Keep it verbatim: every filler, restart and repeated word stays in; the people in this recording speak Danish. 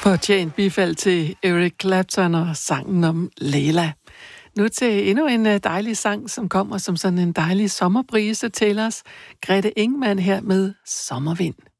Fortjent bifald til Eric Clapton og sangen om Layla. Nu til endnu en dejlig sang, som kommer som sådan en dejlig sommerbrise til os. Grete Ingemann her med Sommervind.